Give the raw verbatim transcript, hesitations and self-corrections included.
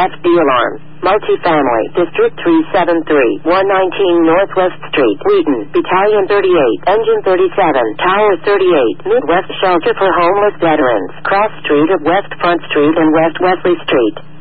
F D alarm. Multifamily, District three seven three, one nineteen Northwest Street, Wheaton, Battalion thirty-eight, Engine thirty-seven, Tower thirty-eight, Midwest Shelter for Homeless Veterans, Cross Street of West Front Street and West Wesley Street.